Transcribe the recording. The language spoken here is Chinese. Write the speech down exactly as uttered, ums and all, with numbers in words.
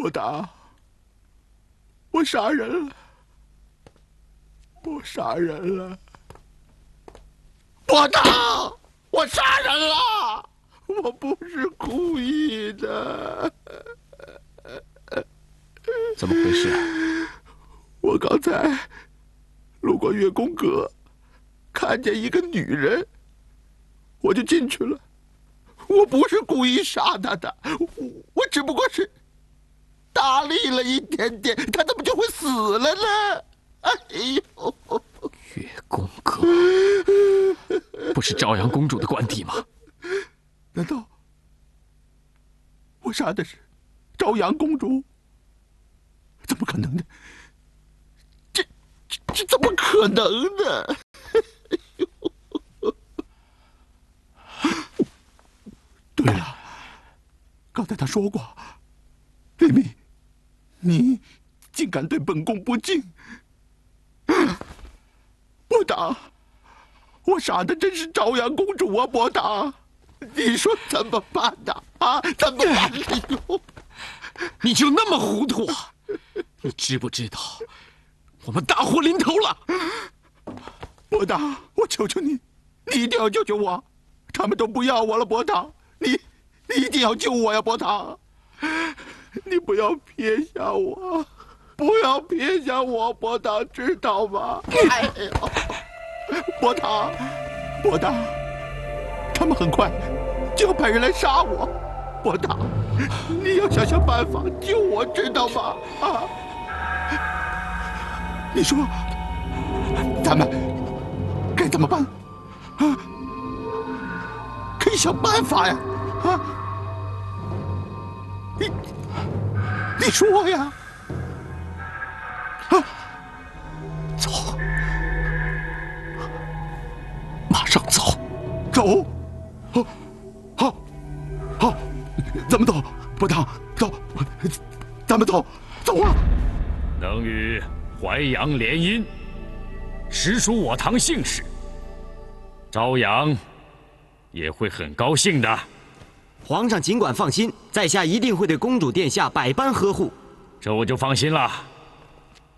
伯达，我杀人了，我杀人了，伯达，我杀人了，我不是故意的。 怎么回事啊？ 我刚才路过月宫阁，看见一个女人，我就进去了。我不是故意杀她的，我我只不过是大力了一点点，她怎么就会死了呢？哎呦！ 月宫阁不是朝阳公主的官邸吗？ 难道我杀的是朝阳公主？怎么可能呢？这这这怎么可能呢？对了，刚才他说过，雷鸣，你竟敢对本宫不敬！伯达，我杀的真是朝阳公主啊！伯达，你说怎么办呢？啊，怎么办？哎呦， 你就那么糊涂啊？你知不知道，我们大祸临头了？ 伯达，我求求你，你一定要救救我！他们都不要我了，伯达，你你一定要救我呀，伯达！你不要撇下我，不要撇下我，伯达，知道吗？哎呦，伯达，伯达，他们很快就要派人来杀我，伯达，你要想想办法救我，知道吗？啊！你说，咱们该怎么办？啊，可以想办法呀！啊，你你说呀！啊， 走，马上走， 走！好，好，好，咱们走，伯达，走，咱们走，走啊！ 能与淮阳联姻，实属我堂幸事。朝阳也会很高兴的。 皇上尽管放心，在下一定会对公主殿下百般呵护。 这我就放心了。